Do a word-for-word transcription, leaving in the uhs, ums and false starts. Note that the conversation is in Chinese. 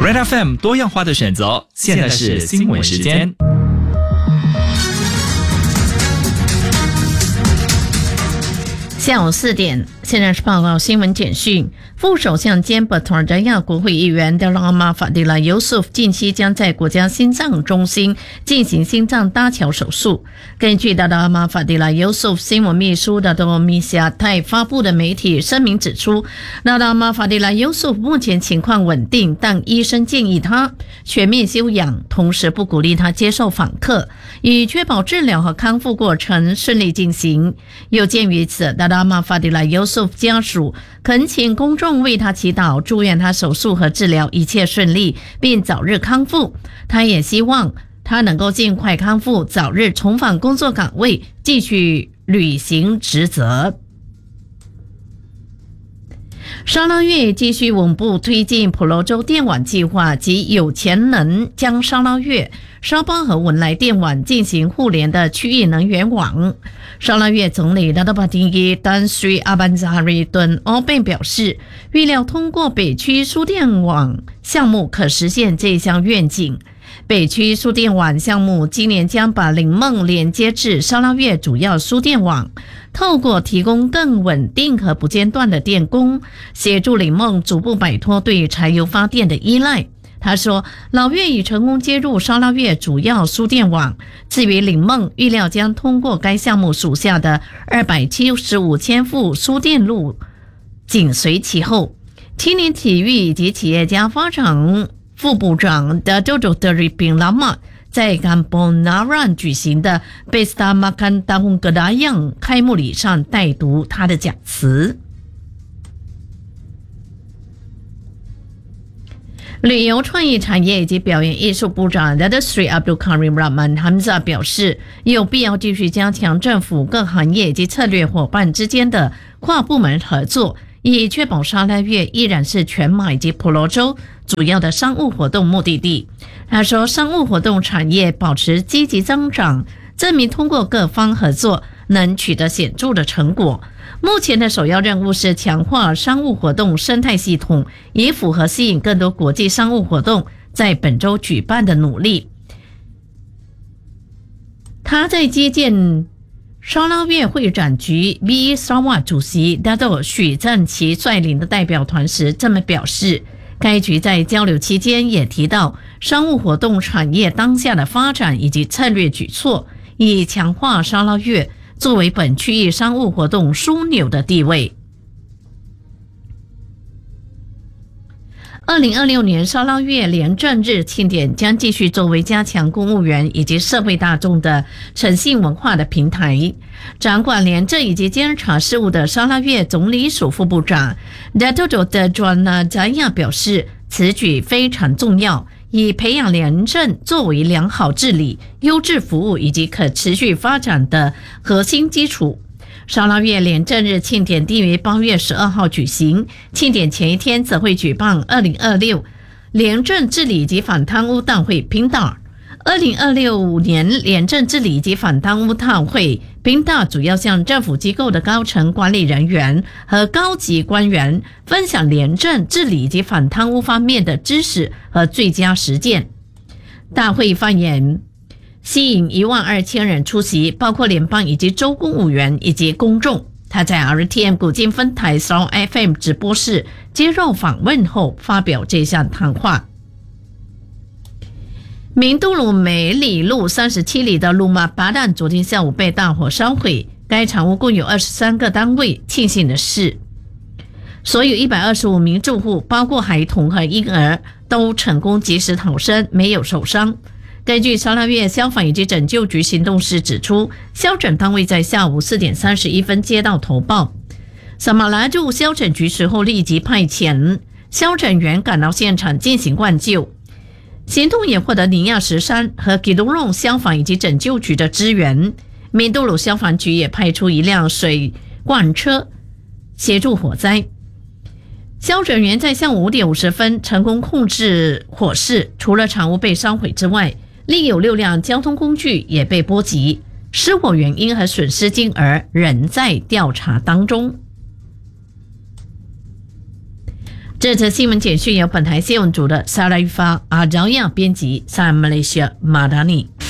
Red F M 多样化的选择，现在是新闻时间。 下午四点，现在是报告新闻简讯。副首相兼巴塔尔加亚国会议员德拉马法迪拉尤素夫近期将在国家心脏中心进行心脏搭桥手术。根据达拉马法迪拉尤素夫新闻秘书达多米西亚泰发布的媒体声明指出，达拉马法迪拉尤素夫目前情况稳定，但医生建议他全面休养，同时不鼓励他接受访客，以确保治疗和康复过程顺利进行。有鉴于此，达拉马法迪拉尤素夫家属恳请公众为他祈祷，祝愿他手术和治疗一切顺利，并早日康复。他也希望他能够尽快康复，早日重返工作岗位，继续履行职责。沙拉越继续稳步推进婆罗洲电网计划，及有潜能将沙拉越、沙巴和文莱电网进行互联的区域能源网。沙拉越总理拉达巴丁伊丹瑞阿班扎哈瑞顿奥贝表示，预料通过北区输电网项目可实现这项愿景。北区输电网项目今年将把林梦连接至沙拉越主要输电网，透过提供更稳定和不间断的电供，协助林梦逐步摆脱对柴油发电的依赖。他说，老越已成功接入沙拉越主要输电网，至于林梦，预料将通过该项目属下的二百七十五千户输电路紧随其后。青年体育以及企业家发展副部长的多多德里宾拉玛在甘波纳兰举行的贝斯达马坎达洪格达样开幕礼上代读他的讲词。旅游创意产业以及表演艺术部长 Sri Abdul Karim Rahman Hamza 表示，有必要继续加强政府各行业以及策略伙伴之间的跨部门合作，以确保沙拉越依然是全马以及婆罗洲主要的商务活动目的地。他说，商务活动产业保持积极增长，证明通过各方合作能取得显著的成果。目前的首要任务是强化商务活动生态系统，以符合吸引更多国际商务活动在本周举办的努力。他在接见沙拉越会展局 B 沙瓦主席达多许赞奇率领的代表团时这么表示。该局在交流期间也提到商务活动产业当下的发展以及策略举措，以强化沙拉越作为本区域商务活动枢纽的地位。二零二六年沙拉越廉政日庆典将继续作为加强公务员以及社会大众的诚信文化的平台。掌管廉政以及监察事务的沙拉越总理署副部长 Dato Dejwana Jaya 表示，此举非常重要，以培养廉政作为良好治理、优质服务以及可持续发展的核心基础。沙拉越廉政日庆典定于八月十二号举行，庆典前一天则会举办二零二六廉政治理及反贪污大会 P I N D A。 二零二六年廉政治理及反贪污大会 P I N D A 主要向政府机构的高层管理人员和高级官员分享廉政治理及反贪污方面的知识和最佳实践。大会放眼吸引一万二千人出席，包括联邦以及州公务员以及公众。他在 R T M 古晋分台 S O F M 直播室接受访问后发表这项谈话。明都鲁梅里路三十七里的鲁马巴旦昨天下午被大火烧毁，该厂屋共有二十三个单位。庆幸的是，所有一百二十五名住户，包括孩童和婴儿，都成功及时逃生，没有受伤。根据沙拉越消防以及拯救局行动室指出，消拯单位在下午四点三十一分接到投报，萨马拉驻消拯局随后立即派遣消拯员赶到现场进行灌救。行动也获得尼亚什山和吉隆隆消防以及拯救局的支援。明都鲁消防局也派出一辆水罐车协助火灾。消拯员在下午五点五十分成功控制火势，除了厂屋被烧毁之外，另有六辆交通工具也被波及，失火原因和损失金额仍在调查当中。 这则新闻简讯由本台新闻组的萨拉玉发、阿饶亚编辑，萨马来西亚马达尼。